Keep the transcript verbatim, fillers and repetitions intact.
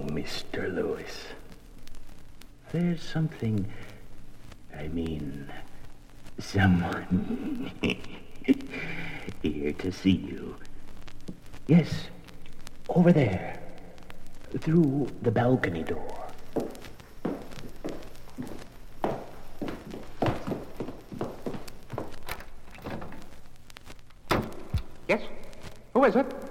Mister Lewis. There's something, I mean, someone here to see you. Yes, over there, through the balcony door. Yes? Who is it?